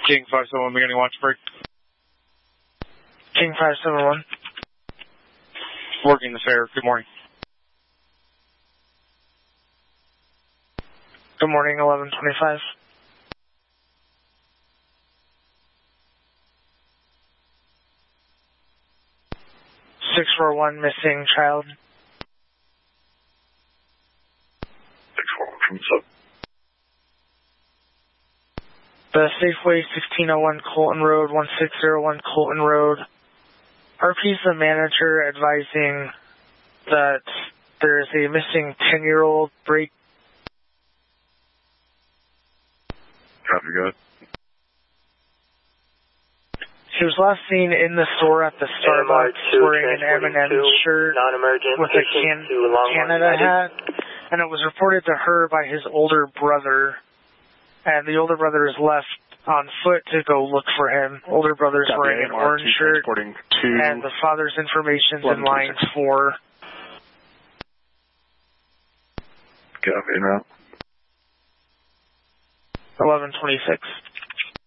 King 571 beginning watch break. King 571. Working the fare. Good morning. Good morning, 1125. Six 4-1 missing child. 641 from sub. The Safeway 1601 Colton Road, 1601 Colton Road. RP's the manager advising that there is a missing 10-year-old break. Copy, go ahead. She was last seen in the store at the Starbucks wearing an M&M shirt with a Canada hat, and it was reported to her by his older brother, and the older brother is left on foot to go look for him. Older brother's wearing an orange shirt, and the father's information's in line 4. Copy, now. 1126.